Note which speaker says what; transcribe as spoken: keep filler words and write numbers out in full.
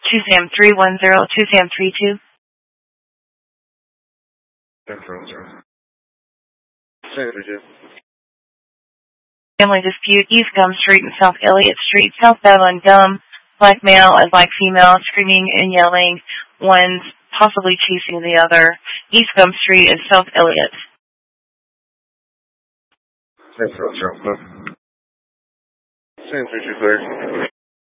Speaker 1: two Sam three one zero, two Sam three two.
Speaker 2: Central, zero. Sam three two.
Speaker 1: Family dispute, East Gum Street and South Elliott Street, southbound on Gum, black male and black female, screaming and yelling, one's possibly chasing the other, East Gum Street and South Elliott.
Speaker 2: Central, zero. Sam three two clear.